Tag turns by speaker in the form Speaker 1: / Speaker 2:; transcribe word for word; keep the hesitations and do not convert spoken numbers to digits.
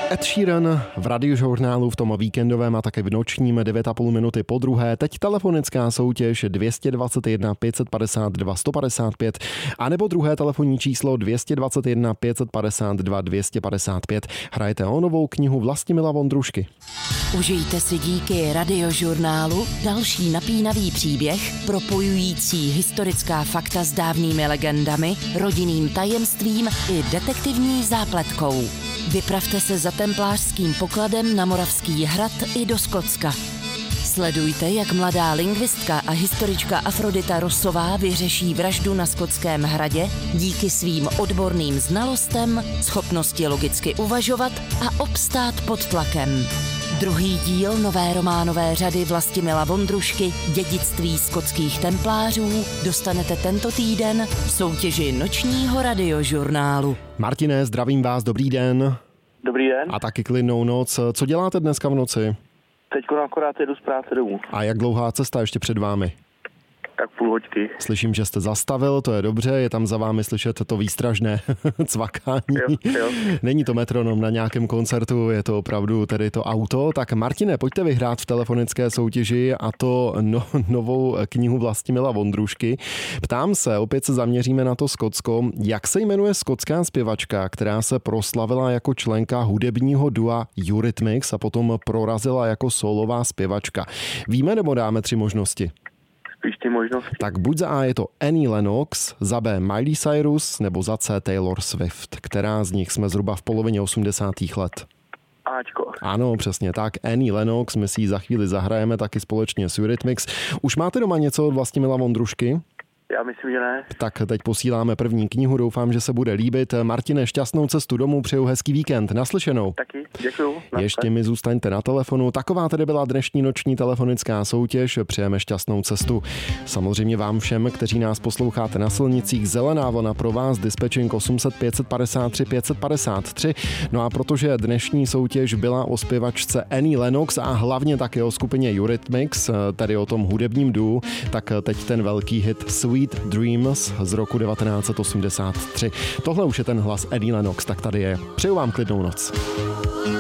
Speaker 1: Ed Sheeran v radiožurnálu v tom víkendovém a také v nočním devět a půl minuty po druhé. Teď telefonická soutěž dvě dva jedna pět pět dva sto padesát pět a nebo druhé telefonní číslo dvě dva jedna pět pět dva dvě padesát pět. Hrajete o novou knihu Vlastimila Vondrušky.
Speaker 2: Užijte si díky radiožurnálu další napínavý příběh propojující historická fakta s dávnými legendami, rodinným tajemstvím i detektivní zápletkou. Vypravte se za templářským pokladem na Moravský hrad i do Skotska. Sledujte, jak mladá lingvistka a historička Afrodita Rossová vyřeší vraždu na Skotském hradě díky svým odborným znalostem, schopnosti logicky uvažovat a obstát pod tlakem. Druhý díl nové románové řady Vlastimila Vondrušky Dědictví skotských templářů dostanete tento týden v soutěži nočního radiožurnálu.
Speaker 1: Martine, zdravím vás, dobrý den.
Speaker 3: Dobrý den.
Speaker 1: A taky klidnou noc. Co děláte dneska v noci?
Speaker 3: Teďko akorát jedu z práce domů.
Speaker 1: A jak dlouhá cesta ještě před vámi?
Speaker 3: Tak půl hoďky.
Speaker 1: Slyším, že jste zastavil, to je dobře, je tam za vámi slyšet to výstražné cvakání.
Speaker 3: Jo, jo.
Speaker 1: Není to metronom na nějakém koncertu, je to opravdu tedy to auto. Tak Martine, pojďte vyhrát v telefonické soutěži a to no, novou knihu Vlastimila Vondrušky. Ptám se, opět se zaměříme na to Skotsko. Jak se jmenuje skotská zpěvačka, která se proslavila jako členka hudebního dua Eurythmics a potom prorazila jako solová zpěvačka? Víme, nebo dáme tři možnosti?
Speaker 3: Spíš ty možnosti.
Speaker 1: Tak buď za A je to Annie Lennox, za B Miley Cyrus, nebo za C Taylor Swift. Která z nich jsme zhruba v polovině osmdesátých let?
Speaker 3: Ačko.
Speaker 1: Ano, přesně tak. Annie Lennox, my si ji za chvíli zahrajeme taky společně s Eurythmics. Už máte doma něco od Vlastimila Vondrušky?
Speaker 3: Já myslím, že ne.
Speaker 1: Tak teď posíláme první knihu, doufám, že se bude líbit. Martine, šťastnou cestu domů, přeju hezký víkend. Naslyšenou.
Speaker 3: Taky, děkuju.
Speaker 1: Ještě mi zůstaňte na telefonu. Taková tedy byla dnešní noční telefonická soutěž. Přejeme šťastnou cestu. Samozřejmě vám všem, kteří nás posloucháte na silnicích, zelená vlna pro vás, dispečing osm set pět set padesát tři pět set padesát tři. No a protože dnešní soutěž byla o zpěvačce Annie Lennox a hlavně také o skupině Eurythmics, tedy o tom hudebním duu, tak teď ten velký hit Sweet Dreams z roku devatenáct set osmdesát tři. Tohle už je ten hlas Annie Lennox, tak tady je. Přeju vám klidnou noc.